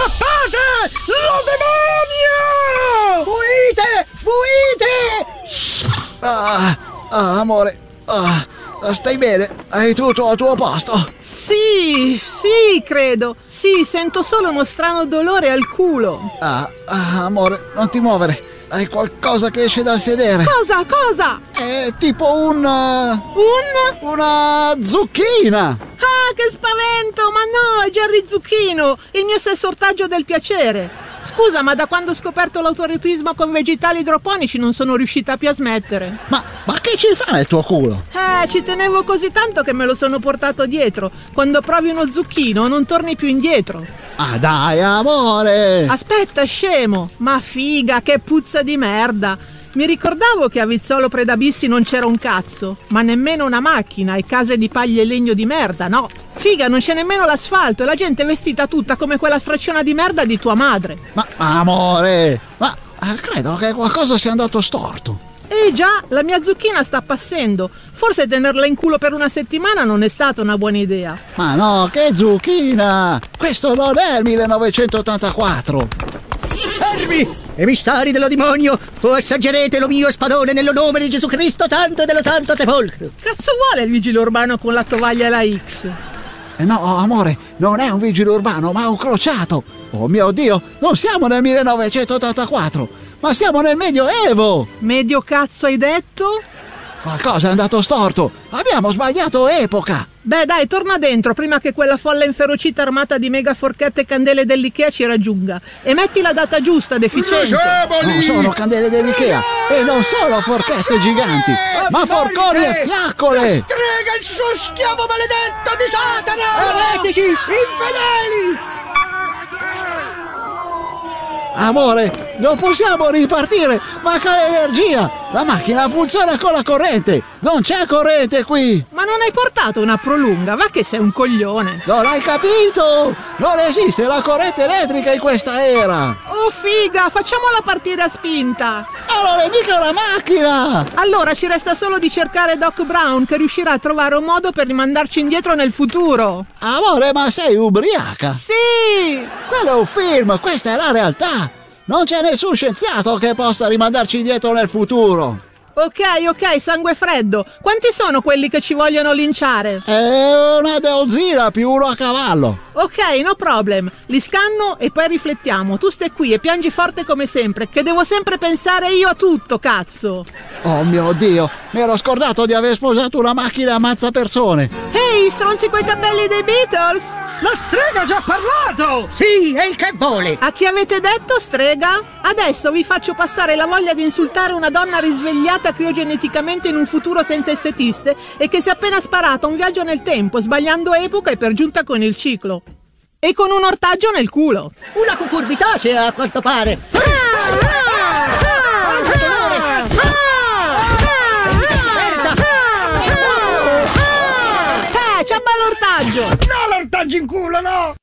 Scappate! Lo demonio! Fuite! Amore, stai bene? Hai tutto al tuo posto? Sì, credo. Sì, sento solo uno strano dolore al culo. Amore, non ti muovere. Hai qualcosa che esce dal sedere. Cosa? È tipo una zucchina. Ah, che spavento! Ma no, è Jerry Zucchino, il mio stesso ortaggio del piacere. Scusa, ma da quando ho scoperto l'autoretismo con vegetali idroponici non sono riuscita più a smettere. Ma che ci fa nel tuo culo? Ci tenevo così tanto che me lo sono portato dietro. Quando provi uno zucchino non torni più indietro. Ah dai, amore! Aspetta, scemo! Ma figa, che puzza di merda! Mi ricordavo che a Vizzolo Predabissi non c'era un cazzo, ma nemmeno una macchina e case di paglia e legno di merda, no! Figa, non c'è nemmeno l'asfalto e la gente è vestita tutta come quella stracciona di merda di tua madre. Ma amore, credo che qualcosa sia andato storto. Già, la mia zucchina sta passando. Forse tenerla in culo per una settimana non è stata una buona idea. Ma no, che zucchina! Questo non è il 1984! Fermi! E misteri dello demonio, o assaggerete lo mio spadone nello nome di Gesù Cristo Santo e dello Santo Sepolcro. Cazzo vuole il vigile urbano con la tovaglia e la X? No, amore, non è un vigile urbano, ma un crociato! Oh mio Dio, non siamo nel 1984, ma siamo nel Medioevo! Medio cazzo hai detto? Qualcosa è andato storto, abbiamo sbagliato epoca! Beh dai, torna dentro prima che quella folla inferocita armata di mega forchette e candele dell'Ikea ci raggiunga. E metti la data giusta, deficiente. Non sono candele dell'Ikea e non sono forchette giganti, ma forconi e fiaccole! Strega il suo schiavo maledetto di Satana! Eretici! Infedeli! Amore, non possiamo ripartire, manca l'energia! La macchina funziona con la corrente! Non c'è corrente qui! Ma non hai portato una prolunga, va che sei un coglione! Non hai capito? Non esiste la corrente elettrica in questa era! Oh figa, facciamola partire a spinta! Ma non è mica una macchina! Allora ci resta solo di cercare Doc Brown, che riuscirà a trovare un modo per rimandarci indietro nel futuro! Amore, ma sei ubriaca? Sì! Quello è un film, questa è la realtà! Non c'è nessun scienziato che possa rimandarci indietro nel futuro! Ok, sangue freddo. Quanti sono quelli che ci vogliono linciare? È una dozzina più uno a cavallo. Ok, no problem. Li scanno e poi riflettiamo. Tu stai qui e piangi forte come sempre, che devo sempre pensare io a tutto, cazzo. Oh mio Dio, mi ero scordato di aver sposato una macchina ammazza persone. Ehi, stronzi coi capelli dei Beatles! La strega ha già parlato! Sì, è il che vuole! A chi avete detto, strega? Adesso vi faccio passare la voglia di insultare una donna risvegliata criogeneticamente in un futuro senza estetiste e che si è appena sparata un viaggio nel tempo, sbagliando epoca e per giunta con il ciclo. E con un ortaggio nel culo. Una cucurbitacea, a quanto pare! Ciabba l'ortaggio! No, l'ortaggio in culo, no!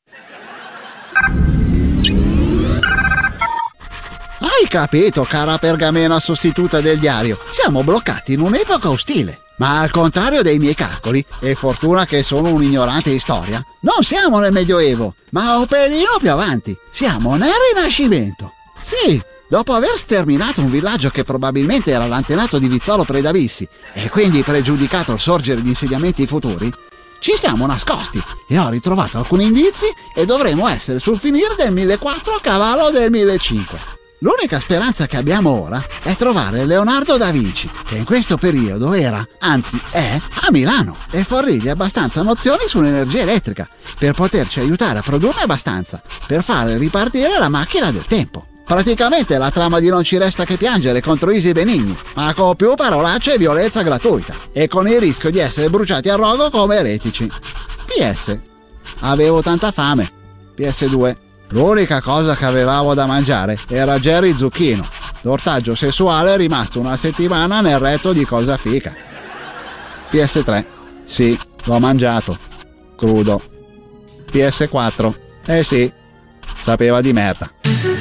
Hai capito, cara pergamena sostituta del diario? Siamo bloccati in un'epoca ostile. Ma al contrario dei miei calcoli, e fortuna che sono un ignorante di storia, non siamo nel Medioevo, ma un pelino più avanti. Siamo nel Rinascimento. Sì, dopo aver sterminato un villaggio che probabilmente era l'antenato di Vizzolo Predabissi e quindi pregiudicato il sorgere di insediamenti futuri, ci siamo nascosti e ho ritrovato alcuni indizi e dovremo essere sul finire del 1400 a cavallo del 1500. L'unica speranza che abbiamo ora è trovare Leonardo da Vinci, che in questo periodo era, anzi è, a Milano, e fornirgli abbastanza nozioni sull'energia elettrica per poterci aiutare a produrne abbastanza per fare ripartire la macchina del tempo. Praticamente la trama di Non ci resta che piangere contro Isi Benigni, ma con più parolacce e violenza gratuita, e con il rischio di essere bruciati a rogo come eretici. PS. Avevo tanta fame. PS2. L'unica cosa che avevamo da mangiare era Jerry Zucchino. L'ortaggio sessuale è rimasto una settimana nel retto di Cosa Fica. PS3. Sì, l'ho mangiato. Crudo. PS4. Sì, sapeva di merda.